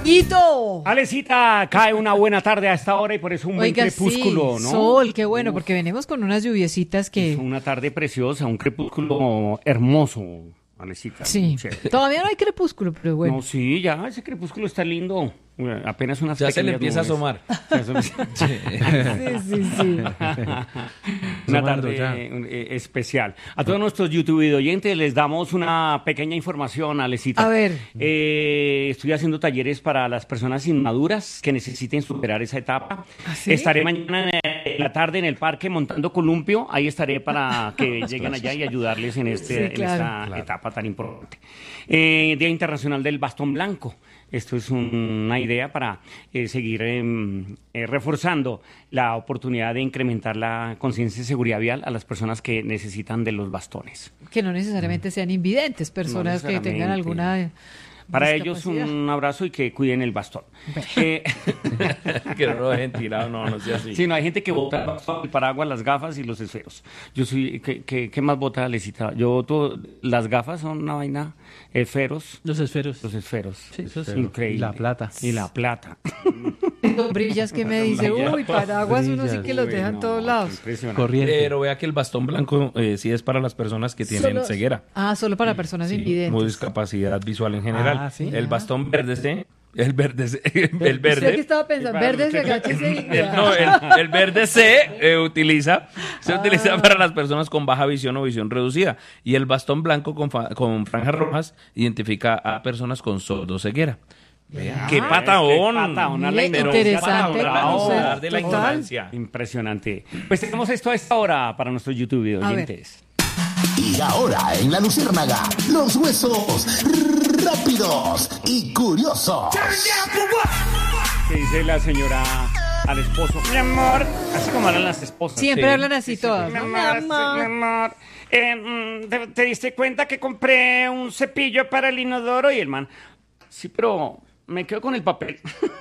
Maxito. Alecita, cae una buena tarde a esta hora y por eso un buen crepúsculo, sí, ¿no? Sol, qué bueno, porque venimos con unas lluviecitas que... Es una tarde preciosa, un crepúsculo hermoso, Alecita. Sí, todavía no hay crepúsculo, pero bueno. No, sí, ya, ese crepúsculo está lindo. Apenas unas ya se le pequeñas empieza nubes. a asomar. Sí. Una tarde especial. A todos nuestros YouTube oyentes les damos una pequeña información, Alecita. A ver. Estoy haciendo talleres para las personas inmaduras que necesiten superar esa etapa. ¿Ah, sí? Estaré mañana en la tarde en el parque montando columpio. Ahí estaré para que lleguen allá y ayudarles en esta etapa tan importante. Día Internacional del Bastón Blanco. Esto es una idea para seguir reforzando la oportunidad de incrementar la conciencia de seguridad vial a las personas que necesitan de los bastones. Que no necesariamente sean invidentes, personas que tengan alguna... Para ellos un abrazo y que cuiden el bastón. Que no lo dejen tirado, no sea así. Sí, no, hay gente que bota el paraguas, las gafas y los esferos. Yo soy, ¿qué más bota, Alecita? Las gafas son una vaina, esferos. Los esferos. Sí, eso es increíble. Y la plata. Y la plata. Brillas que me dice, uy, paraguas uno sí que los deja en todos lados. Corriente. Pero vea que el bastón blanco sí es para las personas que tienen ceguera. Solo para personas invidentes. O discapacidad visual en general. ¿sí? El bastón verde el verde. ¿Usted qué estaba pensando? Verde, agáchese. No, el verde se utiliza para las personas con baja visión o visión reducida. Y el bastón blanco con franjas rojas identifica a personas con sordoceguera. ¡Qué patadón! Interesante. De la ignorancia. Impresionante. Pues tenemos esto a esta hora para nuestros YouTube oyentes. Y ahora en La Luciérnaga, los huesos rápidos y curiosos. ¿Qué dice la señora al esposo? Mi amor, así como hablan las esposas. Siempre hablan así todas, ¿no? Mi amor. ¿Te diste cuenta que compré un cepillo para el inodoro? Y el man, sí, pero me quedo con el papel.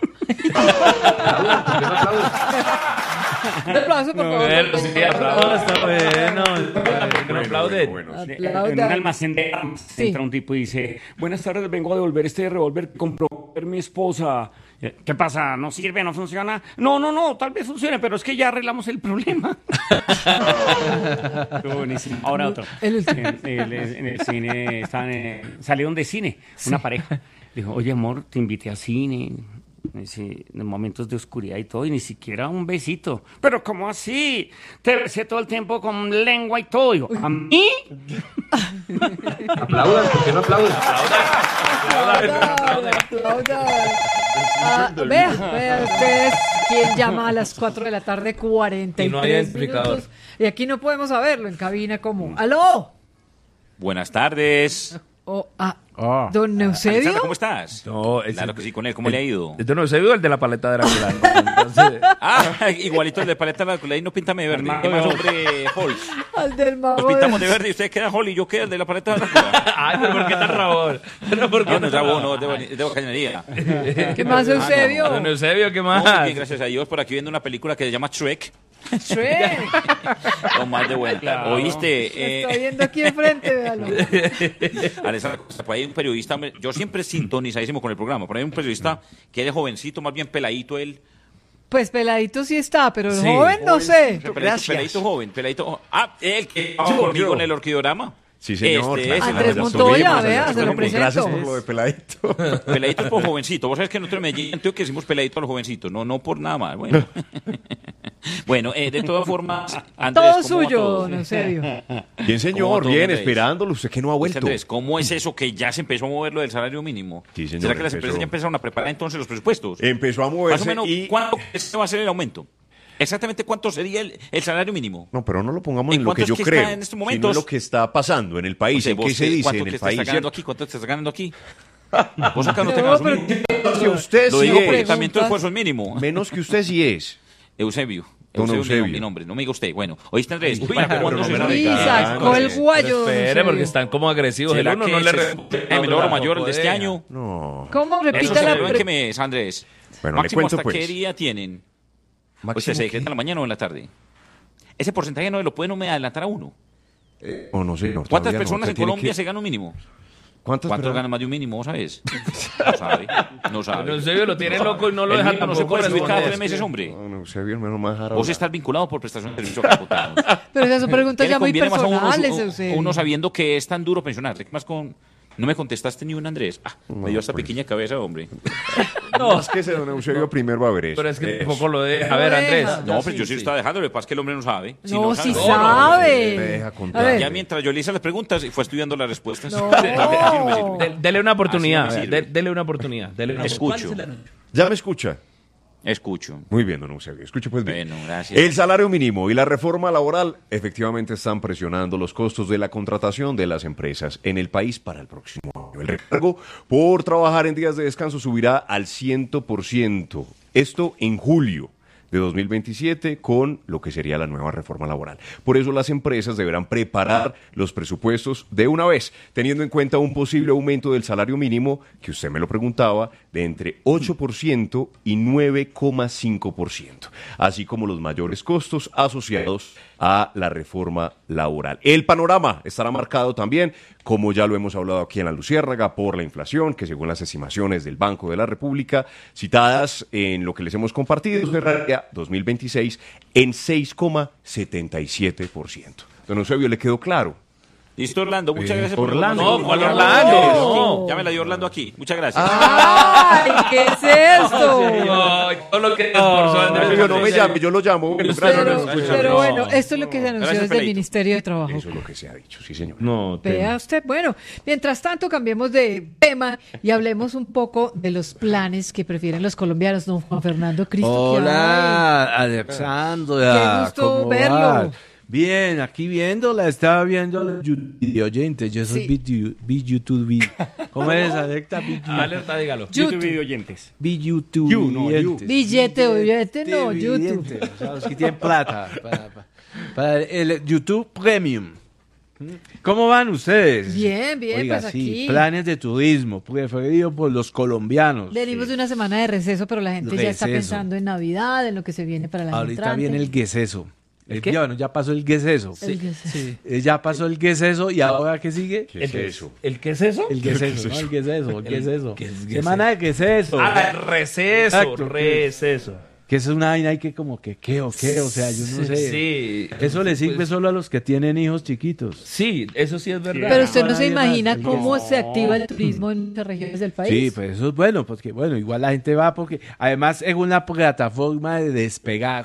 Un aplauso, por favor. Sí, aplauso, está bueno. No aplauden. En un almacén de armas entra un tipo y dice: buenas tardes, vengo a devolver este revólver que compró mi esposa. ¿Qué pasa? ¿No sirve? ¿No funciona? No, tal vez funcione, pero es que ya arreglamos el problema. Buenísimo. Ahora otro. En el cine salieron de cine una pareja. Dijo: oye, amor, te invité a cine. En momentos de oscuridad y todo, y ni siquiera un besito. ¿Pero cómo así? Te besé todo el tiempo con lengua y todo. Digo, ¿a mí? Aplaudan, ¿por qué no aplauden? Aplaudan. Vea ustedes quién llama a las 4 de la tarde, 43 y no hay identificador. minutos. Y aquí no podemos saberlo en cabina como, ¡aló! Buenas tardes. ¿Don Eusebio? Alexandra, ¿cómo estás? No, claro que sí, con él. ¿Cómo le ha ido? ¿Este no Eusebio o el de la paleta de Drácula? Entonces... igualito el de paleta de Drácula. Y no píntame de verde. ¿Qué más, hombre, Holz? Al del mago. Nos pintamos de verde y usted queda Holly y yo quedo el de la paleta de Drácula. Ay, pero ¿por qué tan rabón? De cañería. ¿Qué más, Eusebio? Don Eusebio, ¿qué más? Muy bien, gracias a Dios, por aquí viendo una película que se llama Shrek. Lo más de vuelta. ¿Oíste? Estoy viendo aquí enfrente, véalo. Alessandra, por ahí hay un periodista, yo siempre sintonizadísimo con el programa, por ahí hay un periodista que es jovencito, más bien peladito él. Pues peladito sí está, pero el joven no sé. Peladito joven. El que trabajó conmigo en el Orquidorama. Sí, señor. Andrés Montoya, vea, se lo presento. Gracias por lo de peladito. Peladito es por jovencito. Vos sabés que nosotros en Medellín Antioquia decimos peladito a los jovencitos, no por nada más. Bueno, bueno, de todas formas, Andrés, todo suyo, en serio. Bien, señor, bien, esperándolo. Usted que no ha vuelto. Andrés, ¿cómo es eso que ya se empezó a mover lo del salario mínimo? Sí, señor, ¿Será que las empresas ya empezaron a preparar entonces los presupuestos? Empezó a moverse. Más o menos, ¿cuánto va a ser el aumento? Exactamente cuánto sería el salario mínimo. No, pero no lo pongamos en lo que yo es creo, está en estos momentos? sino en lo que está pasando en el país, en qué se dice en el país. ¿Cuánto te estás ganando aquí? Vos acá no te ganas un mínimo. Que usted Lo sí digo es. porque también tu esfuerzo es mínimo. Menos que usted sí es. Eusebio. Don Eusebio. Mi nombre, no me diga usted. Bueno, ¿oíste, Andrés? Y sacó el guayo. Espere, porque están como agresivos. El uno no le el logro mayor el de este año. No. ¿Cómo repita la pregunta? ¿Qué mes, Andrés? Bueno, Máximo, le cuento ¿hasta pues. qué día tienen? ¿Máximo ¿Se qué? decreta en la mañana o en la tarde? Ese porcentaje no lo pueden adelantar a uno. No, señor. ¿Cuántas todavía no. personas Acá en tiene Colombia que- se gana un mínimo? ¿Cuánto gana más de un mínimo, sabes? No sabe. No sabe. Pero Eusebio lo tiene loco y no lo El deja mínimo no se tampoco puede subir cada 3 responder. meses, hombre. No, Eusebio, menos mal dejar Vos hablar. estás vinculado por prestación de servicio capotado. Pero esas son preguntas ¿Qué le ya muy conviene más a personales, uno, Eusebio. uno sabiendo que es tan duro pensionar? ¿Qué más con...? No me contestaste ni un Andrés. Me dio hasta pequeña cabeza, hombre. No, es que ese don Eusebio primero va a ver eso. Pero es que Eso. tampoco lo deja. A ver, Andrés. No, pero yo sí lo estaba dejando. Lo que pasa es que el hombre no sabe. Si No, sí no, sabe. me deja contar. A ver, Ya mientras yo le hice las preguntas y fue estudiando las respuestas. No. Así no me sirve. Dele una oportunidad. Así no me sirve. Dele una oportunidad. Dele una oportunidad. Escucho. ¿Ya me escucha? Escucho. Muy bien, don Eusebio. Escuche pues bien. Bueno, gracias. El salario mínimo y la reforma laboral efectivamente están presionando los costos de la contratación de las empresas en el país para el próximo año. El recargo por trabajar en días de descanso subirá al 100%. Esto en julio de 2027 con lo que sería la nueva reforma laboral. Por eso las empresas deberán preparar los presupuestos de una vez, teniendo en cuenta un posible aumento del salario mínimo, que usted me lo preguntaba, de entre 8% y 9,5%, así como los mayores costos asociados a la reforma laboral. El panorama estará marcado también, como ya lo hemos hablado aquí en La Luciérnaga, por la inflación, que según las estimaciones del Banco de la República, citadas en lo que les hemos compartido, cerraría 2026 en 6,77%. Don Eusebio, ¿le quedó claro? Listo, Orlando. Muchas gracias por Orlando. la No, ¿cuál Orlando? No. Ya me la dio Orlando aquí. Muchas gracias. ¡Ay, qué es esto! Ay, todo lo que esforzó Andrés. Eusebio, no me llame, yo lo llamo. Pero bueno, esto es lo que se anunció Gracias, desde el Peladito. Ministerio de Trabajo. Eso es lo que se ha dicho, sí señor. No, Vea usted, bueno, mientras tanto cambiemos de tema y hablemos un poco de los planes que prefieren los colombianos, don Juan Fernando Cristo. ¿qué Hola, hay? Alexandra. Qué gusto ¿cómo verlo. vas? Bien, aquí viéndola, estaba viendo los video oyentes. Yo soy Sí. YouTube. ¿Cómo es, Alexa? Alerta, dígalo. YouTube video oyentes. YouTube. You, no, you. Billete, no, YouTube. O sea, los que tienen plata. Para el YouTube Premium. ¿Cómo van ustedes? Bien, bien, Oiga, pues sí, aquí. planes de turismo preferido por los colombianos. Venimos de una semana de receso, pero la gente ya está Receso. pensando en Navidad, en lo que se viene para la Ahorita viene el gueseso. qué? Bueno, ya pasó el gueseso. El gueseso. Ya pasó el gueseso y ahora ¿qué sigue? ¿Qué es eso? ¿El qué es eso? El gueseso, ¿no? El gueseso. ¿qué es Semana de gueseso. Ah, receso, Exacto. receso. Que es una vaina hay que como que qué o qué, o sea, yo no sé. Sí. Eso le sirve Pues, solo a los que tienen hijos chiquitos. Sí, eso sí es verdad. Pero usted no se Nadie más, imagina el cómo gueseso. se activa el turismo en muchas regiones del país. Sí, pues eso es bueno, porque bueno, igual la gente va porque además es una plataforma de despegar.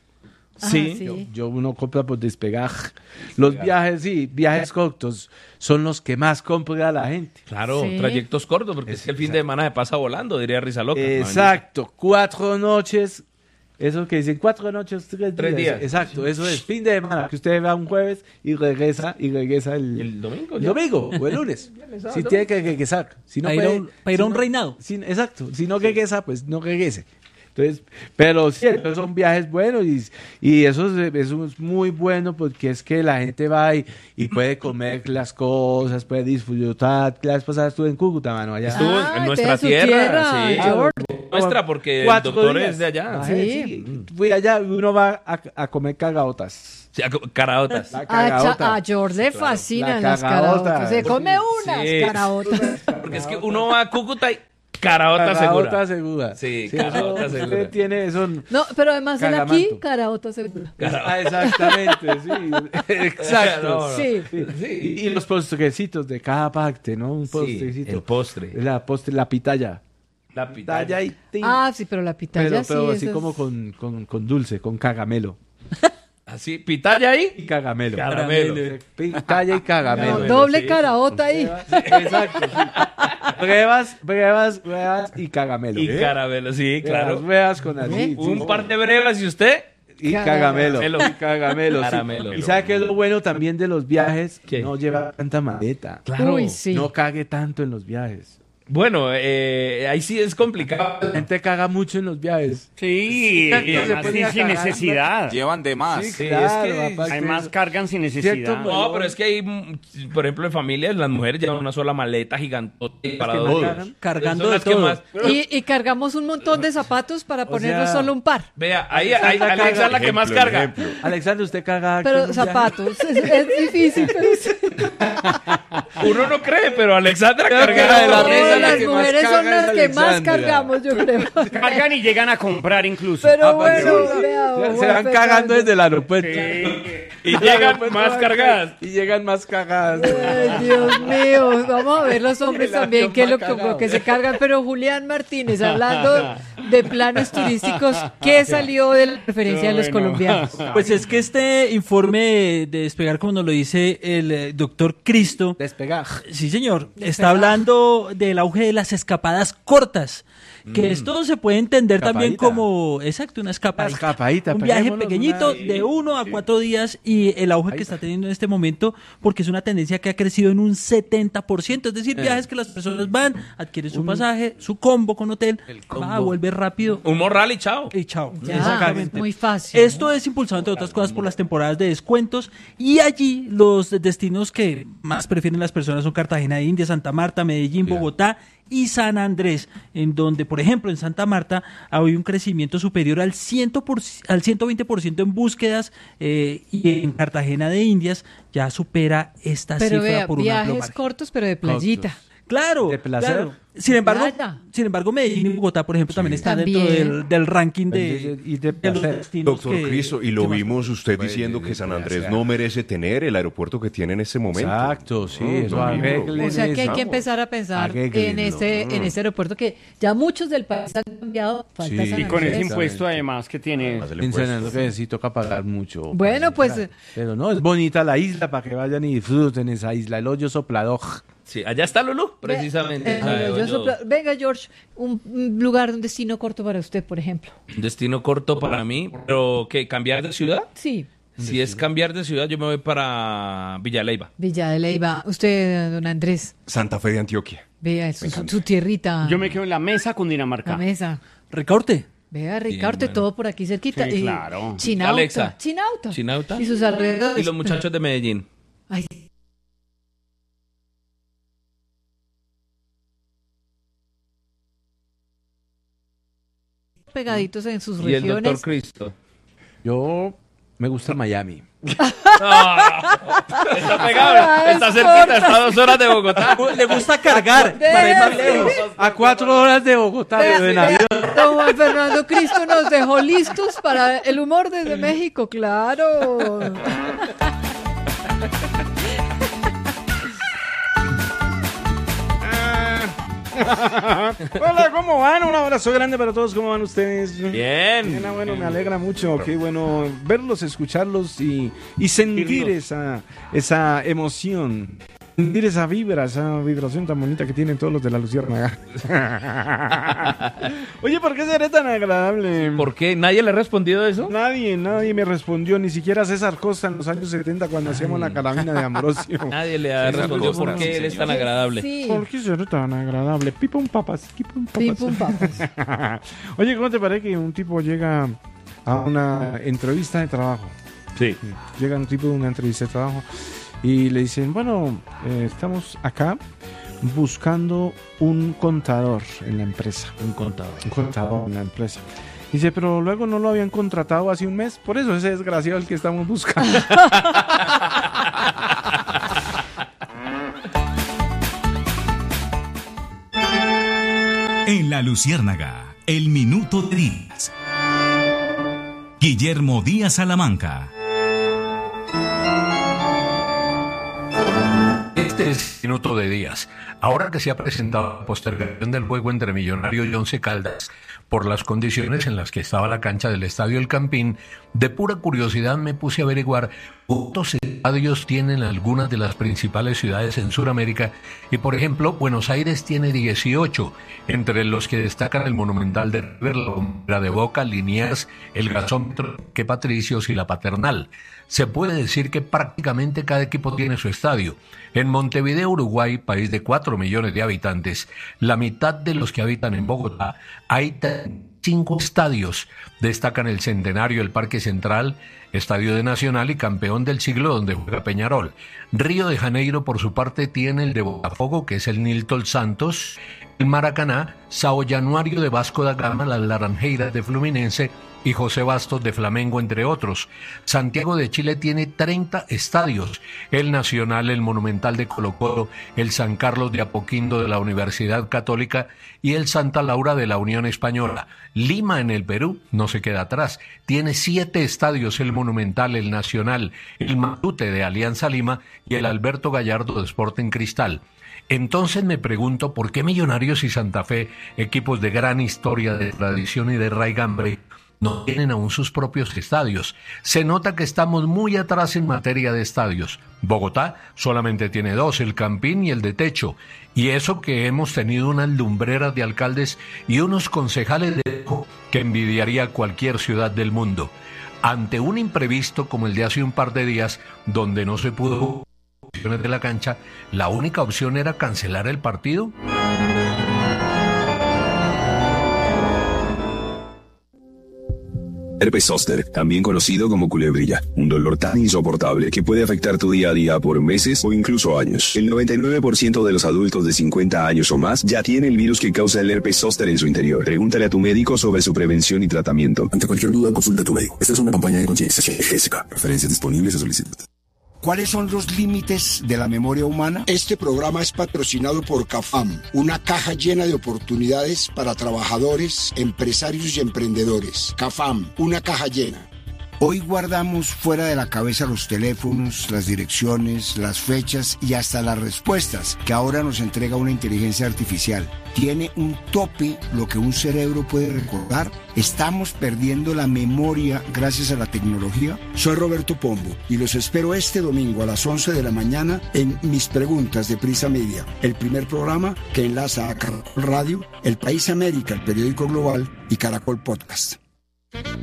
Ah, Sí, sí. yo uno compra por despegar. Los viajes, sí, viajes cortos son los que más compra la gente. Claro, Sí. trayectos cortos, porque es que el fin de semana se pasa volando, diría Risa Loca. Exacto, 4 noches. Eso que dicen 4 noches, 3 3 días. Exacto, eso es fin de semana, que usted va un jueves y regresa ¿El domingo? el ya? domingo o el lunes. Si tiene que regresar. Si no Para ir a puede- un- para ir a si un no- reinado. Exacto, si no regresa, pues no regrese. Entonces, pero sí, esos son viajes buenos y eso es muy bueno porque es que la gente va y puede comer las cosas, puede disfrutar. La vez pasada estuve en Cúcuta, mano, allá. Estuvo Ah, en nuestra de su tierra, tierra, sí. George. Nuestra, porque el 4 doctor días. es de allá. Ajá, Sí. Fui allá y uno va a comer cagaotas. Sí, caraotas. La A, cagaota. a George le fascinan La las cagaota. caraotas. Se come unas Sí. caraotas. Porque es que uno va a Cúcuta y caraota Cagaota segura. segura. Sí, eso cagaota usted segura. tiene eso. No, pero además él aquí, Cagamanto. caraota segura. Ah, exactamente, sí. Exacto. No, no. Sí. Sí. Y los postrecitos de cada parte, ¿no? Un Sí, postrecito. el postre. La pitaya. La Pitaya y tin. Ah, sí, pero la pitaya pero, sí. pero así eso es- como con dulce, con cagamelo. Así, pitaya ahí. Y cagamelo. Caramelo. Pitaya y cagamelo. No, doble sí. caraota ahí. Exacto, sí. Brevas y cagamelo. Y caramelo, sí, claro. Las brevas con así. Un par de brevas y usted. Y cagamelo. Caramelo. Y cagamelo. sí. Caramelo. Y sabe que es lo bueno también de los viajes. ¿Qué? No lleva tanta maleta. Claro. Uy, sí. No cague tanto en los viajes. Bueno, ahí sí es complicado. La gente caga mucho en los viajes. Sí, Sí, y se además ponía sin cagando. necesidad. Llevan de más. Sí, claro, es que aparte Además eso. cargan sin Cierto, necesidad. pues. No, pero es que hay, por ejemplo, en familias, las mujeres llevan una sola maleta gigantota para dos. cagan. Cargando Son de las que todo. más- Y cargamos un montón de zapatos para ponernos sea, solo un par. Vea, ahí Alexandra Alexa es la caga. que más Ejemplo, carga. ejemplo. Alexander, usted caga. harto en Pero los viajes? zapatos, es difícil, pero sí. Uno no cree, pero Alexandra Creo que carga la de la mesa Todas la las que más mujeres son carga las es que más Alexandra. cargamos, yo creo. Cargan y llegan a comprar incluso. Pero para que bueno, sí. vea, Se Juan van cagando Fernando. desde el aeropuerto. y llegan más cargadas. Y llegan más cagadas. Ay, Dios mío, vamos a ver los hombres El también, avión qué es lo va que, cagado. que se cargan. Pero Julián Martínez, hablando de planes turísticos, ¿qué salió de la preferencia de los colombianos? Pues es que este informe de Despegar, como nos lo dice el doctor Cristo, Despegar. sí señor, está hablando del auge de las escapadas cortas. Que esto se puede entender también Escapadita. como, exacto, una escapadita. Una escapadita, Un viaje peguémonos pequeñito una- de 1 a 4 días y el auge que está teniendo en este momento, porque es una tendencia que ha crecido en un 70%. Es decir, viajes que las personas van, adquieren su pasaje, su combo con hotel, va, vuelve rápido Un morral y chao. y chao. Ya, Exactamente. muy fácil. Esto es impulsado, entre otras cosas, por las temporadas de descuentos y allí los destinos que más prefieren las personas son Cartagena de Indias, Santa Marta, Medellín, Bogotá y San Andrés, en donde, por ejemplo, en Santa Marta ha habido un crecimiento superior al 120% en búsquedas y en Cartagena de Indias ya supera esta Pero cifra vea, por un amplio viajes margen. cortos, pero de playita. Claro, De placer. claro. Sin embargo, Playa. Medellín y Bogotá, por ejemplo, también están También. dentro del ranking de los placer. destinos Doctor que- Cristo, y lo que más- vimos usted diciendo que San Andrés no merece tener el aeropuerto que tiene en este momento. Exacto, sí, No, eso no, arreglen O sea que hay eso. que empezar a pensar Arréglenlo. en este aeropuerto que ya muchos del país han cambiado. Falta Sí. San Y con ese Andrés. impuesto además que tiene. Más el En San impuesto. Andrés sí toca pagar mucho. Bueno, pues Pero no, es bonita la isla para que vayan y disfruten esa isla. El hoyo soplador. Sí, allá está Lulú, precisamente. venga, George, un lugar, un destino corto para usted, por ejemplo. Un destino corto para mí, pero ¿qué? ¿Cambiar de ciudad? Sí, Si es cambiar de ciudad, yo me voy para Villa Leyva. Villa de Leyva. Usted, don Andrés, Santa Fe de Antioquia. vea su tierrita, Yo me quedo en la mesa con Dinamarca. la mesa. Ricaurte. Vea, Ricardo, bueno. todo por aquí cerquita. Sí, Y claro. Chinauta. Alexa. Chinauta. Chinauta. Y sus alrededores. Y los muchachos de Medellín. Ay, pegaditos en sus Y el doctor regiones. Cristo. Yo me gusta Miami. Está pegado, está cerquita, está a 2 horas de Bogotá. Le gusta cargar para ir más lejos. A 4 horas de Bogotá, pero en avión. Don Juan Fernando Cristo nos dejó listos para el humor desde México, claro. Hola, ¿cómo van? Un abrazo grande para todos, ¿cómo van ustedes? Bien. Bueno, me alegra mucho, qué bueno verlos, escucharlos y sentir esa emoción, sentir esa vibración tan bonita que tienen todos los de la Luciérnaga. Oye, ¿por qué seré tan agradable? ¿Por qué? ¿Nadie le ha respondido eso? Nadie me respondió, ni siquiera César Costa en los años 70 cuando hacíamos la carabina de Ambrosio. Nadie le ha respondido por qué él es tan agradable. Sí. ¿Por qué seré tan agradable? Pipum papas, pipum papas. Pim, pum, papas. Oye, ¿cómo te parece que un tipo llega a una entrevista de trabajo? Sí. Llega un tipo de una entrevista de trabajo y le dicen, bueno, estamos acá buscando un contador en la empresa. Un contador. Un contador en la empresa. Dice, pero luego no lo habían contratado hace un mes, por eso ese desgraciado el que estamos buscando. En la Luciérnaga, el minuto de Díaz. Guillermo Díaz Salamanca. Este es el minuto de Díaz. Ahora que se ha presentado la postergación del juego entre Millonario y Once Caldas por las condiciones en las que estaba la cancha del Estadio El Campín, de pura curiosidad me puse a averiguar cuántos estadios tienen algunas de las principales ciudades en Sudamérica y, por ejemplo, Buenos Aires tiene 18, entre los que destacan el Monumental de River, la Bombonera de Boca, Liniers, el Gasómetro, que Patricios y la Paternal. Se puede decir que prácticamente cada equipo tiene su estadio. En Montevideo, Uruguay, país de 4 millones de habitantes, la mitad de los que habitan en Bogotá, hay 5 estadios. Destacan el Centenario, el Parque Central, estadio de Nacional y campeón del siglo donde juega Peñarol. Río de Janeiro, por su parte, tiene el de Botafogo, que es el Nilton Santos, el Maracaná, Sao Januario de Vasco da Gama, las Laranjeiras de Fluminense y José Bastos de Flamengo, entre otros. Santiago de Chile tiene 30 estadios, el Nacional, el Monumental de Colo-Colo, el San Carlos de Apoquindo de la Universidad Católica y el Santa Laura de la Unión Española. Lima, en el Perú, no se queda atrás, tiene 7 estadios, el Monumental, el Nacional, el Matute de Alianza Lima y el Alberto Gallardo de Sporting Cristal. Entonces me pregunto por qué Millonarios y Santa Fe, equipos de gran historia, de tradición y de raigambre, no tienen aún sus propios estadios. Se nota que estamos muy atrás en materia de estadios. Bogotá solamente tiene 2, el Campín y el de techo. Y eso que hemos tenido unas lumbreras de alcaldes y unos concejales de lujo que envidiaría cualquier ciudad del mundo. Ante un imprevisto como el de hace un par de días, donde no se pudo de la cancha, la única opción era cancelar el partido. Herpes zóster, también conocido como culebrilla, un dolor tan insoportable que puede afectar tu día a día por meses o incluso años. El 99% de los adultos de 50 años o más ya tiene el virus que causa el herpes zóster en su interior. Pregúntale a tu médico sobre su prevención y tratamiento. Ante cualquier duda, consulta a tu médico. Esta es una campaña de concienciación de GESCA. Referencias disponibles a solicitud. ¿Cuáles son los límites de la memoria humana? Este programa es patrocinado por CAFAM, una caja llena de oportunidades para trabajadores, empresarios y emprendedores. CAFAM, una caja llena. Hoy guardamos fuera de la cabeza los teléfonos, las direcciones, las fechas y hasta las respuestas que ahora nos entrega una inteligencia artificial. ¿Tiene un tope lo que un cerebro puede recordar? ¿Estamos perdiendo la memoria gracias a la tecnología? Soy Roberto Pombo y los espero este domingo a las 11 de la mañana en Mis Preguntas de Prisa Media, el primer programa que enlaza a Caracol Radio, El País América, el periódico global, y Caracol Podcast.